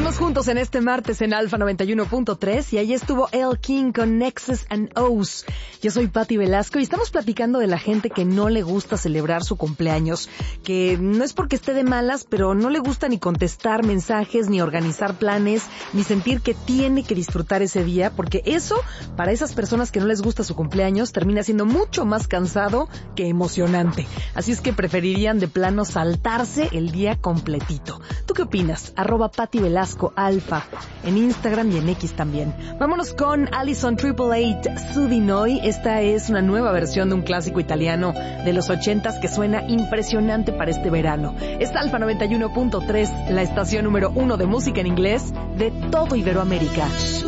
Seguimos juntos en este martes en Alfa 91.3 y ahí estuvo El King con X's and O's. Yo soy Pati Velasco y estamos platicando de la gente que no le gusta celebrar su cumpleaños, que no es porque esté de malas, pero no le gusta ni contestar mensajes, ni organizar planes, ni sentir que tiene que disfrutar ese día, porque eso, para esas personas que no les gusta su cumpleaños, termina siendo mucho más cansado que emocionante. Así es que preferirían de plano saltarse el día completito. ¿Tú qué opinas? @Pati Velasco Alfa en Instagram y en X también. Vámonos con Alison 888 Su di Noi. Esta es una nueva versión de un clásico italiano de los 80s que suena impresionante para este verano. Es Alfa 91.3, la estación número 1 de música en inglés de todo Iberoamérica.